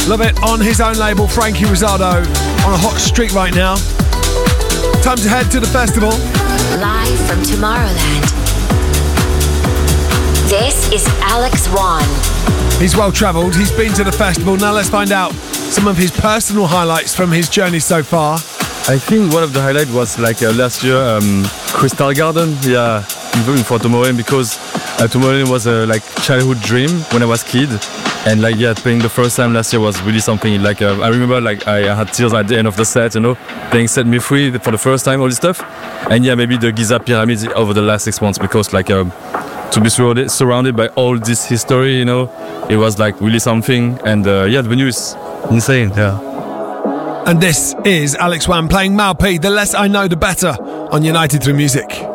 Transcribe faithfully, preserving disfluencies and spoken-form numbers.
Love it on his own label, Frankie Rosado, on a hot streak right now. Time to head to the festival. Live from Tomorrowland. This is Alex One. He's well travelled, he's been to the festival. Now let's find out some of his personal highlights from his journey so far. I think one of the highlights was like uh, last year, um, Crystal Garden. Yeah, I'm for Tomorrowland because uh, Tomorrowland was a like childhood dream when I was a kid. And like yeah, playing the first time last year was really something. Like uh, I remember, like I had tears at the end of the set, you know, playing Set Me Free for the first time, all this stuff. And yeah, maybe the Giza pyramids over the last six months because like uh, to be surrounded, surrounded by all this history, you know, it was like really something. And uh, yeah, the venue is insane. Yeah. And this is Alex One playing Mal P. The less I know, the better on United Through Music.